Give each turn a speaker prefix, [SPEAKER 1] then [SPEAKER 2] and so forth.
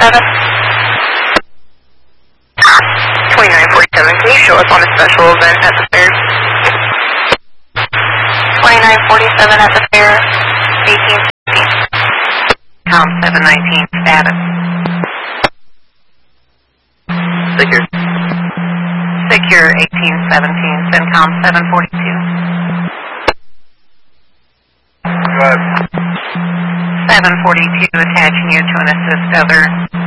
[SPEAKER 1] 2947, can you show us on a special event at the fair? 2947 at the fair, 1816. Com 719, status. Secure. Secure 1817, CENTCOM 742.
[SPEAKER 2] Go ahead.
[SPEAKER 1] 742, attaching you to an assist other.